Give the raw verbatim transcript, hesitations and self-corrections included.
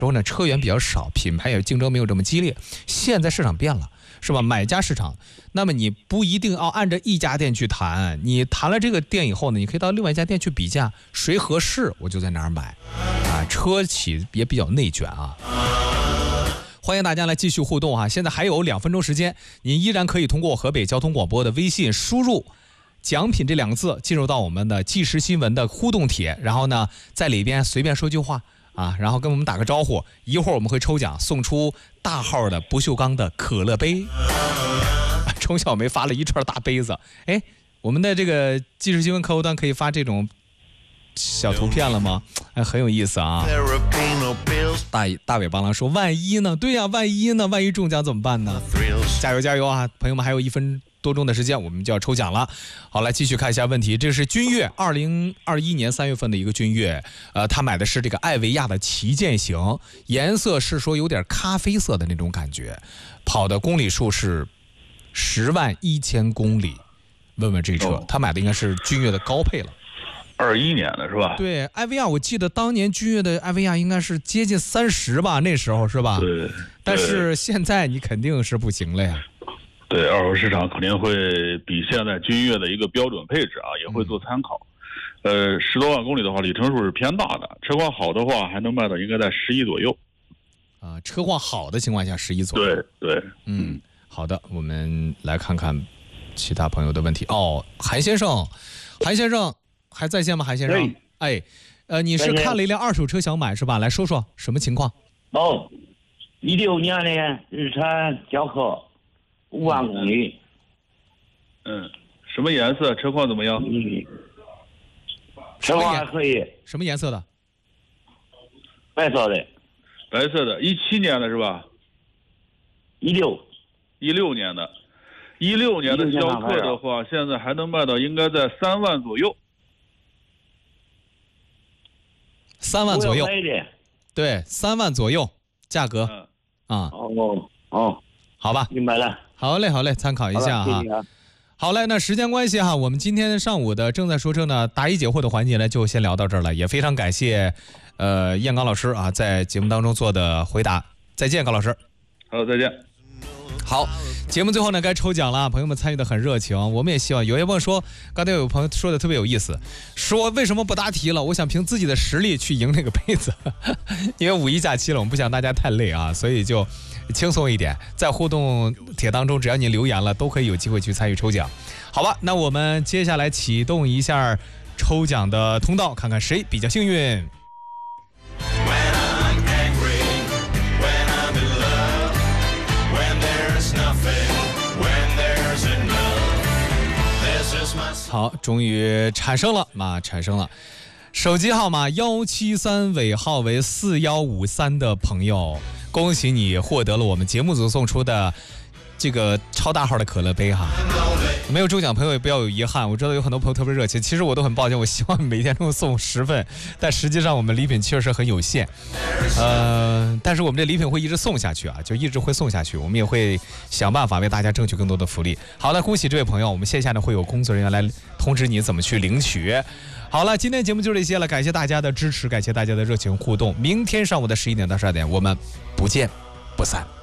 时候呢，车源比较少，品牌也竞争没有这么激烈。现在市场变了，是吧？买家市场，那么你不一定要按照一家店去谈，你谈了这个店以后呢，你可以到另外一家店去比价，谁合适我就在哪儿买。啊，车企也比较内卷啊。欢迎大家来继续互动哈，现在还有两分钟时间，您依然可以通过河北交通广播的微信输入奖品这两个字，进入到我们的即时新闻的互动帖，然后呢，在里边随便说句话啊，然后跟我们打个招呼，一会儿我们会抽奖，送出大号的不锈钢的可乐杯。钟小梅发了一串大杯子，哎，我们的这个即时新闻客户端可以发这种小图片了吗？哎，很有意思啊。大大尾巴狼说：“万一呢？对呀、啊，万一呢？万一中奖怎么办呢？加油加油啊！朋友们，还有一分多钟的时间，我们就要抽奖了。好，来继续看一下问题。这是君越二零二一年三月份的一个君越，呃，他买的是这个艾维亚的旗舰型，颜色是说有点咖啡色的那种感觉，跑的公里数是十万一千公里。问问这车，哦、他买的应该是君越的高配了。” 二一年的是吧？ 对，艾维亚，我记得当年君越的艾维亚应该是接近三十吧，那时候是吧？ 对。 但是现在你肯定是不行了呀。 对，二手市场肯定会比现在君越的一个标准配置啊，也会做参考。嗯、呃，十多万公里的话，里程数是偏大的，车况好的话还能卖到应该在十一左右。 啊，车况好的情况下十一左右。 对对， 嗯，好的，我们来看看其他朋友的问题。哦，韩先生，韩先生。还在线吗，韩先生？哎，呃，你是看了一辆二手车想买是吧？来说说什么情况？ 哦，一六年的日产逍客，五万公里。 嗯，什么颜色？车况怎么样？ 嗯，车况还可以。 什么颜色的？ 白色的。 白色的，一七年的是吧？ 一六。 一六年的，一六年的逍客的话，现在还能卖到应该在三万左右。 三万左右，对，三万左右价格，嗯、啊， 哦哦， 好吧， 明白了， 好嘞，好嘞，参考一下哈。好, 好嘞，那时间关系哈，我们今天上午的正在说车呢答疑解惑的环节呢，就先聊到这儿了，也非常感谢，呃，燕刚老师啊，在节目当中做的回答，再见，高老师。 好，再见。 好，节目最后呢该抽奖了，朋友们参与的很热情，我们也希望。有些朋友说，刚才有朋友说的特别有意思，说为什么不答题了？我想凭自己的实力去赢这个杯子，因为五一假期了，我们不想大家太累啊，所以就轻松一点。在互动帖当中，只要你留言了，都可以有机会去参与抽奖。好吧，那我们接下来启动一下抽奖的通道，看看谁比较幸运。好，终于产生了嘛，产生了。手机号码幺七三尾号为四幺五三的朋友，恭喜你获得了我们节目组送出的这个超大号的可乐杯哈。没有中奖朋友也不要有遗憾，我知道有很多朋友特别热情，其实我都很抱歉，我希望每天都送十份，但实际上我们礼品确实很有限，呃，但是我们这礼品会一直送下去啊，就一直会送下去，我们也会想办法为大家争取更多的福利。好了，恭喜这位朋友，我们线下呢会有工作人员来通知你怎么去领取。好了，今天节目就这些了，感谢大家的支持，感谢大家的热情互动，明天上午的十一点到十二点，我们不见不散。